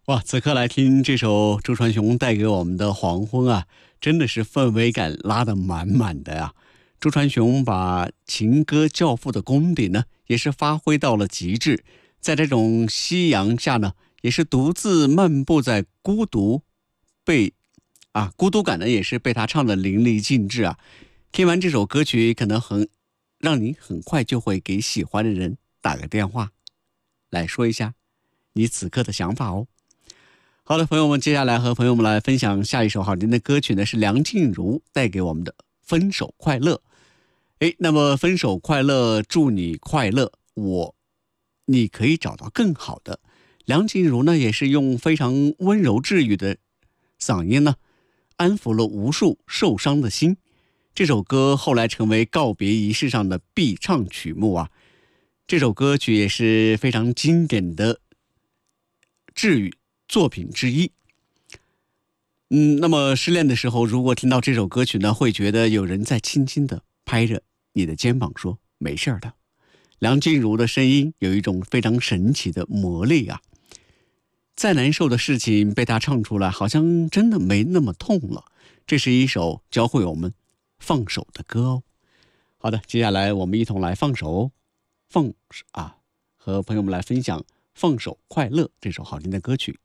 哇，此刻来听这首周传雄带给我们的黄昏啊，真的是氛围感拉得满满的呀。周传雄把情歌教父的功底呢，也是发挥到了极致。在这种夕阳下呢，也是独自漫步在孤独感呢，也是被他唱得淋漓尽致啊。听完这首歌曲，可能让你很快就会给喜欢的人打个电话，来说一下你此刻的想法哦。好的，朋友们，接下来和朋友们来分享下一首好听的歌曲呢，是梁静茹带给我们的《分手快乐》。那么分手快乐，祝你快乐，你可以找到更好的。梁静茹呢，也是用非常温柔治愈的嗓音呢，安抚了无数受伤的心。这首歌后来成为告别仪式上的必唱曲目啊。这首歌曲也是非常经典的治愈作品之一。那么失恋的时候，如果听到这首歌曲呢，会觉得有人在轻轻地拍着你的肩膀说没事的。梁静茹的声音有一种非常神奇的魔力啊，再难受的事情被她唱出来，好像真的没那么痛了。这是一首教会我们放手的歌哦。好的，接下来我们一同来和朋友们来分享《放手快乐》这首好听的歌曲。